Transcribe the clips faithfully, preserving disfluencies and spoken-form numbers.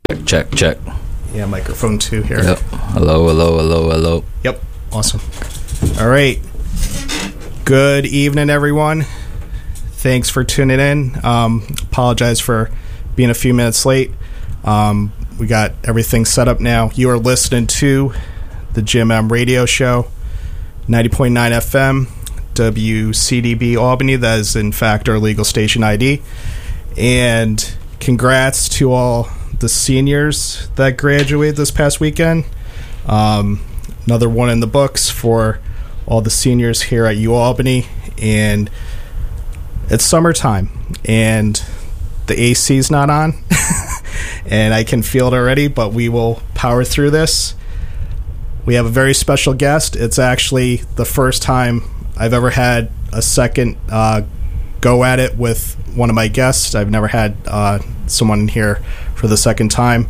Check, check, check. Yeah, microphone two here. Yep. Hello, hello, hello, hello. Yep. Awesome. All right. Good evening, everyone. Thanks for tuning in. Um, apologize for being a few minutes late. Um, we got everything set up now. You are listening to the Jim M Radio Show, ninety point nine F M, W C D B Albany. That is, in fact, our legal station I D. And congrats to all the seniors that graduated this past weekend. Um, another one in the books for all the seniors here at UAlbany. And it's summertime, and the A C's not on, and I can feel it already, but we will power through this. We have a very special guest. It's actually the first time I've ever had a second uh, go at it with one of my guests. I've never had uh, someone here for the second time.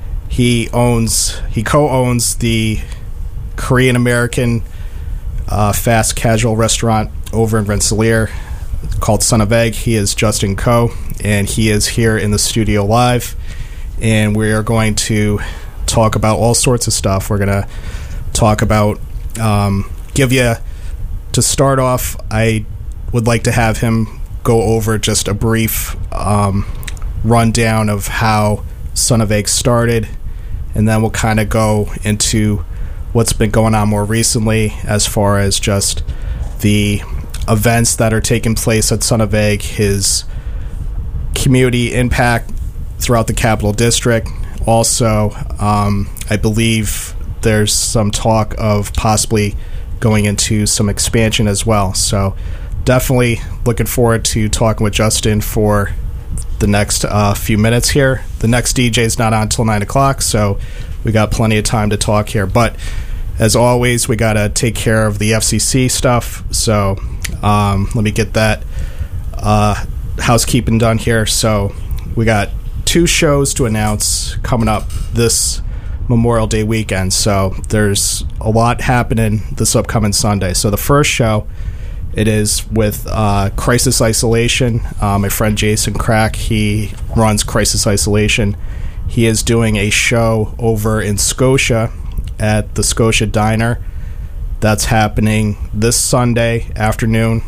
He owns, he co-owns the Korean-American uh, fast casual restaurant over in Rensselaer called Son of Egg. He is Justin Coe, and he is here in the studio live, and we are going to talk about all sorts of stuff. We're going to talk about, um, give you, to start off, I would like to have him go over just a brief um, rundown of how Son of Egg started, and then we'll kind of go into what's been going on more recently as far as just the events that are taking place at Son of Egg, his community impact throughout the Capital District. Also, um, I believe there's some talk of possibly going into some expansion as well. So definitely looking forward to talking with Justin for the next uh, few minutes here. The next D J is not on until nine o'clock, so we got plenty of time to talk here. But as always, we got to take care of the F C C stuff. So um, let me get that uh, housekeeping done here. So we got two shows to announce coming up this Memorial Day weekend. So there's a lot happening this upcoming Sunday. So the first show, it is with uh, Crisis Isolation. Uh, my friend Jason Crack, he runs Crisis Isolation. He is doing a show over in Scotia at the Scotia Diner. That's happening this Sunday afternoon.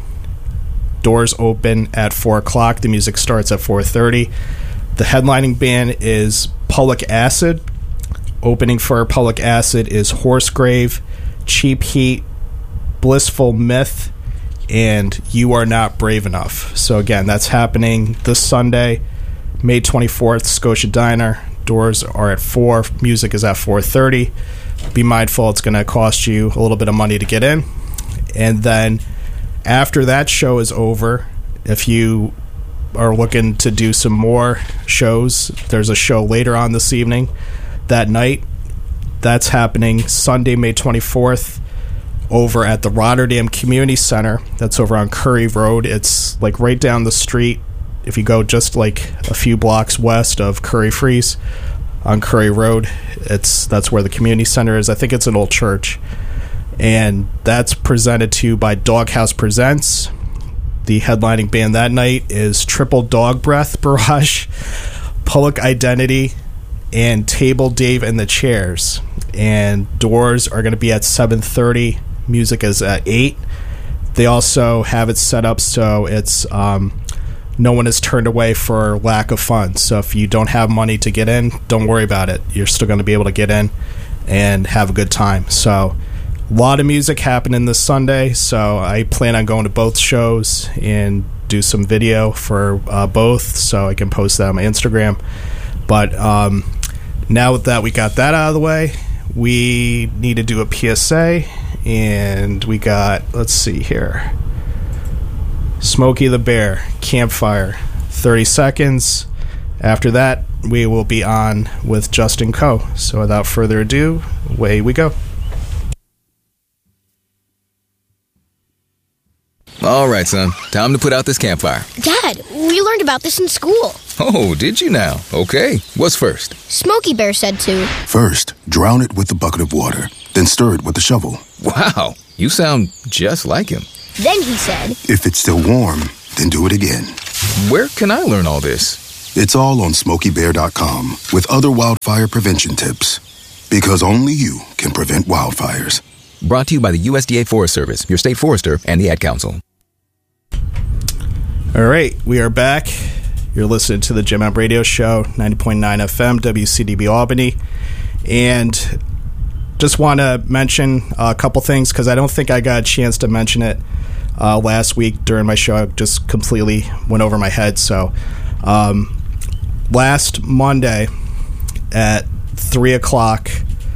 Doors open at four o'clock. The music starts at four thirty. The headlining band is Public Acid. Opening for Public Acid is Horsegrave, Cheap Heat, Blissful Myth, and You Are Not Brave Enough. So again, that's happening this Sunday, May twenty-fourth, Scotia Diner. Doors are at four. Music is at four thirty. Be mindful, it's going to cost you a little bit of money to get in. And then after that show is over, if you are looking to do some more shows, there's a show later on this evening, that night. That's happening Sunday, May twenty-fourth, over at the Rotterdam Community Center. That's over on Curry Road. It's like right down the street. If you go just like a few blocks west of Curry Freeze on Curry Road, it's that's where the community center is. I think it's an old church. And that's presented to you by Doghouse Presents. The headlining band that night is Triple Dog Breath Barrage, Public Identity, and Table Dave and the Chairs. And doors are going to be at seven thirty. Music is at eight. They also have it set up so it's um, no one is turned away for lack of funds. So if you don't have money to get in, don't worry about it. You're still going to be able to get in and have a good time. So a lot of music happening this Sunday. So I plan on going to both shows and do some video for uh, both so I can post that on my Instagram. But um, now with that, we got that out of the way. We need to do a P S A, and we got, let's see here, Smokey the Bear, Campfire, thirty seconds. After that, we will be on with Justin Coe. So without further ado, away we go. All right, son. Time to put out this campfire. Dad, we learned about this in school. Oh, did you now? Okay. What's first? Smokey Bear said to. First, drown it with a bucket of water, then stir it with a shovel. Wow, you sound just like him. Then he said, if it's still warm, then do it again. Where can I learn all this? It's all on Smokey Bear dot com with other wildfire prevention tips. Because only you can prevent wildfires. Brought to you by the U S D A Forest Service, your state forester, and the Ad Council. All right, we are back. You're listening to the Jim Amp Radio Show, ninety point nine F M, W C D B Albany. And just want to mention a couple things because I don't think I got a chance to mention it uh, last week during my show. I just completely went over my head. So um, last Monday at three o'clock,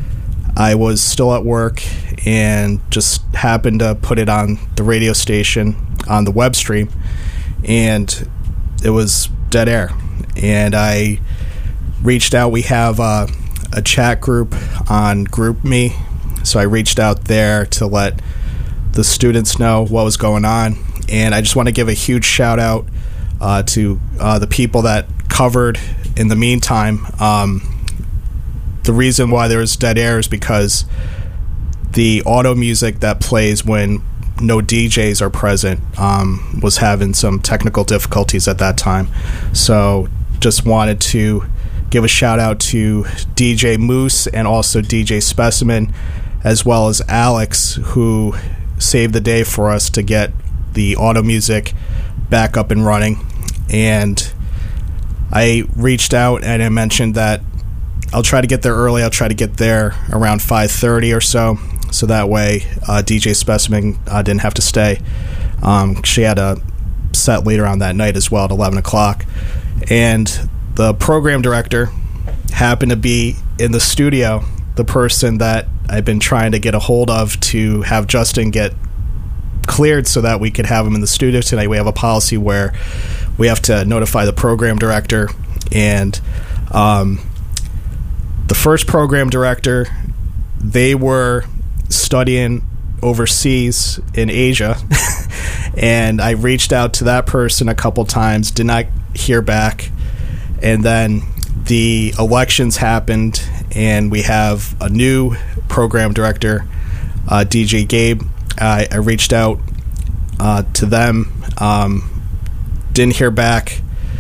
I was still at work and just happened to put it on the radio station on the web stream, and it was dead air. And I reached out. We have uh, a chat group on GroupMe, so I reached out there to let the students know what was going on. And I just want to give a huge shout out uh, to uh, the people that covered in the meantime. Um, the reason why there was dead air is because the auto music that plays when no D Js are present um, was having some technical difficulties at that time. So just wanted to give a shout out to D J Moose and also D J Specimen, as well as Alex, who saved the day for us to get the auto music back up and running. And I reached out and I mentioned that I'll try to get there early. I'll try to get there around five thirty or so, so that way uh, D J Specimen uh, didn't have to stay. Um, she had a set later on that night as well at eleven o'clock. And the program director happened to be in the studio, the person that I've been trying to get a hold of to have Justin get cleared so that we could have him in the studio tonight. We have a policy where we have to notify the program director, and um, the first program director, they were studying overseas in Asia, and I reached out to that person a couple times, did not hear back, and then the elections happened, and we have a new program director, uh, D J Gabe. I, I reached out uh, to them, um, didn't hear back.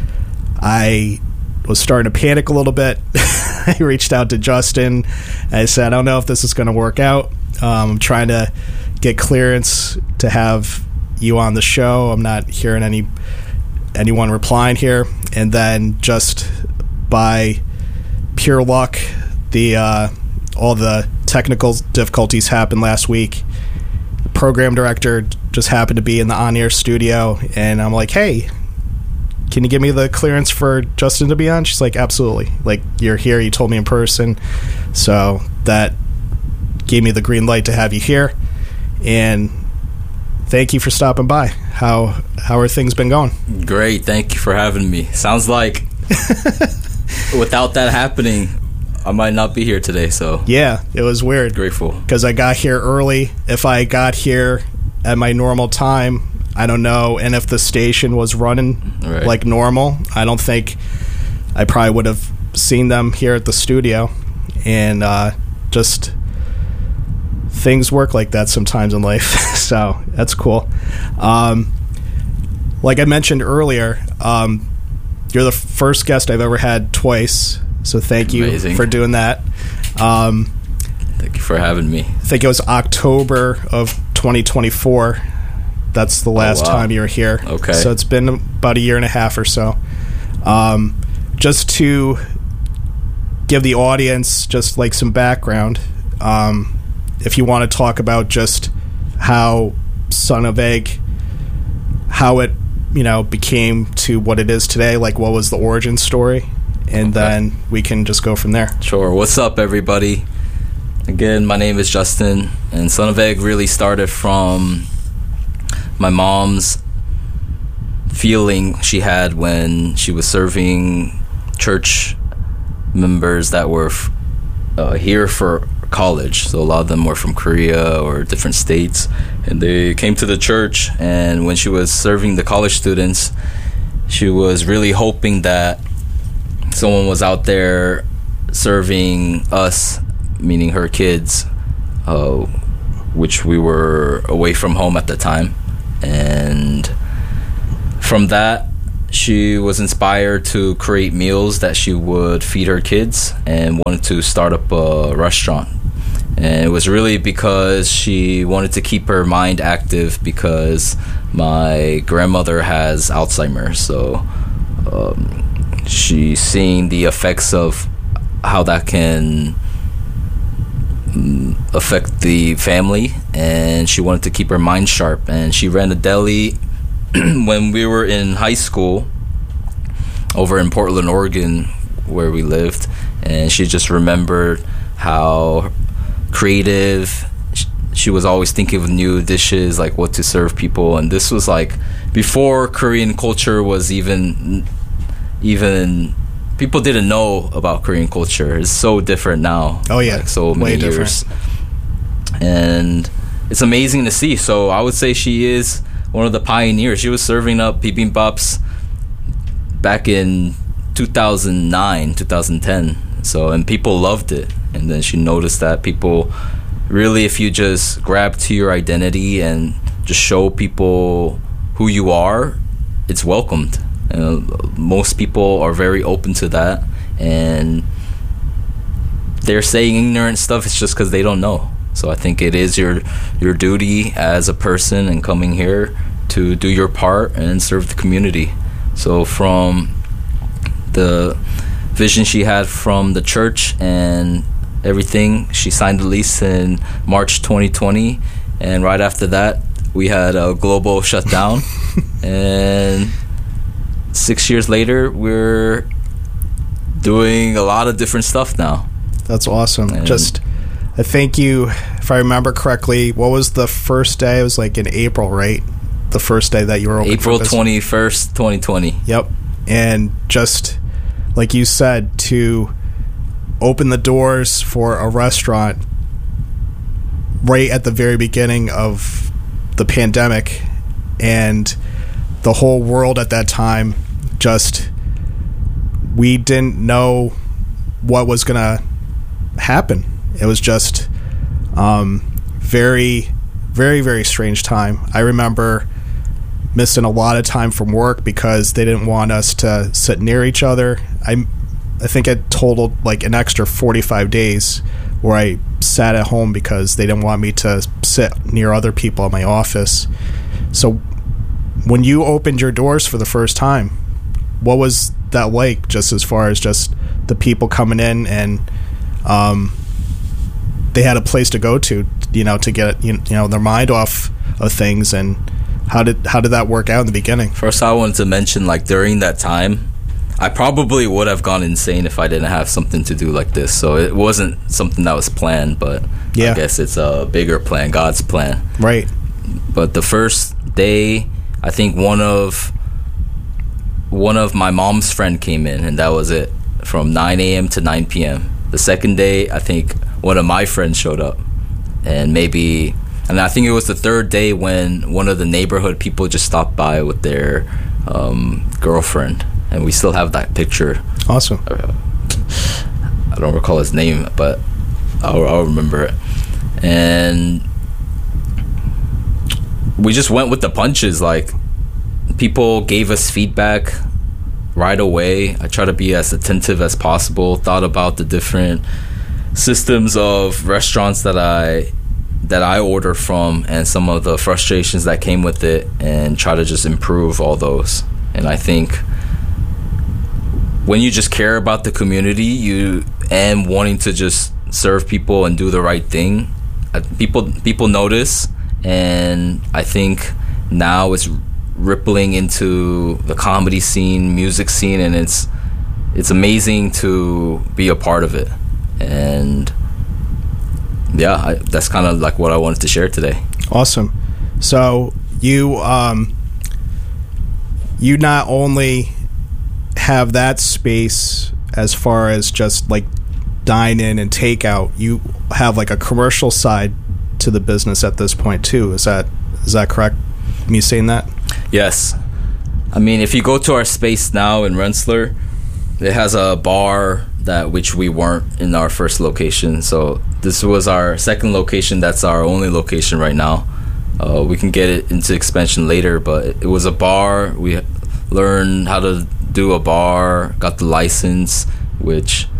I was starting to panic a little bit. I reached out to Justin. I said, I don't know if this is going to work out. Um, I'm trying to get clearance to have you on the show. I'm not hearing any anyone replying here. And then just by pure luck, the uh, all the technical difficulties happened last week. The program director just happened to be in the on-air studio, and I'm like, hey, can you give me the clearance for Justin to be on? She's like, absolutely. Like, you're here. You told me in person. So that gave me the green light to have you here. And thank you for stopping by. How how are things been going? Great. Thank you for having me. Sounds like without that happening, I might not be here today. So yeah, it was weird. Grateful. Because I got here early. If I got here at my normal time, I don't know, and if the station was running right. like normal, I don't think I probably would have seen them here at the studio. And uh, just things work like that sometimes in life, so that's cool. Um, like I mentioned earlier, um, you're the first guest I've ever had twice, so thank you Amazing. for doing that. Um, thank you for having me. I think it was October of twenty twenty-four. That's the last oh, wow. time you were here. Okay. So it's been about a year and a half or so. Um, just to give the audience just like some background, um, if you want to talk about just how Son of Egg, how it, you know, became to what it is today, like what was the origin story, and okay. then we can just go from there. Sure. What's up, everybody? Again, my name is Justin, and Son of Egg really started from my mom's feeling she had when she was serving church members that were uh, here for college. So a lot of them were from Korea or different states, and they came to the church, and when she was serving the college students, she was really hoping that someone was out there serving us, meaning her kids, uh, which we were away from home at the time. And from that, she was inspired to create meals that she would feed her kids and wanted to start up a restaurant. And it was really because she wanted to keep her mind active, because my grandmother has Alzheimer's. So um, she's seeing the effects of how that can affect the family, and she wanted to keep her mind sharp. And she ran a deli when we were in high school over in Portland, Oregon, where we lived. And she just remembered how creative she was, always thinking of new dishes, like what to serve people. And this was like before Korean culture was even even people didn't know about Korean culture. It's so different now. Oh yeah, like so many way years different. And it's amazing to see. So I would say she is one of the pioneers. She was serving up bibimbaps back in two thousand nine, two thousand ten. So, and people loved it. And then she noticed that people really, if you just grab to your identity and just show people who you are, it's welcomed. And most people are very open to that. And they're saying ignorant stuff, it's just because they don't know. So I think it is your your duty as a person and coming here to do your part and serve the community. So from the vision she had from the church and everything, she signed the lease in March twenty twenty, and right after that we had a global shutdown. And six years later we're doing a lot of different stuff now. That's awesome. And just I think you, if I remember correctly, what was the first day? It was like in April, right? The first day that you were open. April twenty-first, twenty twenty. Yep. And just like you said, to open the doors for a restaurant right at the very beginning of the pandemic, and the whole world at that time, just, we didn't know what was going to happen. It was just um, very, very, very strange time. I remember missing a lot of time from work because they didn't want us to sit near each other. I, I think it totaled like an extra forty-five days where I sat at home because they didn't want me to sit near other people in my office. So when you opened your doors for the first time, what was that like, just as far as just the people coming in and um, they had a place to go to, you know, to get you know their mind off of things? And how did how did that work out in the beginning? First, I wanted to mention, like, during that time, I probably would have gone insane if I didn't have something to do like this. So it wasn't something that was planned, but yeah. I guess it's a bigger plan, God's plan. Right. But the first day, I think one of one of my mom's friend came in, and that was it, from nine a.m. to nine p.m. The second day, I think one of my friends showed up, and maybe, and I think it was the third day when one of the neighborhood people just stopped by with their um, girlfriend, and we still have that picture. Awesome. I don't recall his name, but I'll, I'll remember it. And we just went with the punches. Like, people gave us feedback right away. I try to be as attentive as possible, thought about the different systems of restaurants that I that I order from and some of the frustrations that came with it, and try to just improve all those. And I think when you just care about the community, you and wanting to just serve people and do the right thing, people people notice. And I think now it's rippling into the comedy scene, music scene, and it's it's amazing to be a part of it. And yeah, I, that's kind of like what I wanted to share today. Awesome. So you um, you not only have that space as far as just like dine in and take out, you have like a commercial side to the business at this point too. Is that is that correct, me saying that? Yes. I mean, if you go to our space now in Rensselaer, it has a bar that which we weren't in our first location. So this was our second location. That's our only location right now. Uh, we can get it into expansion later, but it was a bar. We learned how to do a bar, got the license, which